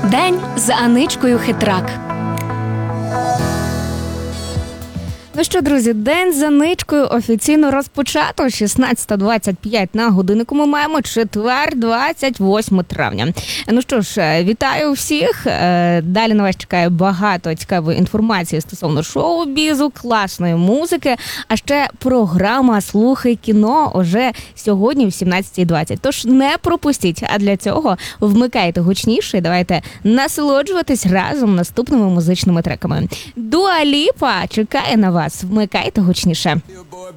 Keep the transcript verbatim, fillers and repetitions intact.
День за Аничкою Хитрак. Ну що, друзі, день за Аничкою офіційно розпочато. шістнадцята двадцять п'ять на годиннику. Ми маємо четвер, двадцять восьме травня. Ну що ж, вітаю всіх. Далі на вас чекає багато цікавої інформації стосовно шоу-бізу, класної музики, а ще програма «Слухай кіно» уже сьогодні в сімнадцята двадцять. Тож не пропустіть, а для цього вмикайте гучніше і давайте насолоджуватись разом наступними музичними треками. Дуа Ліпа чекає на вас. Вмикайте гучніше.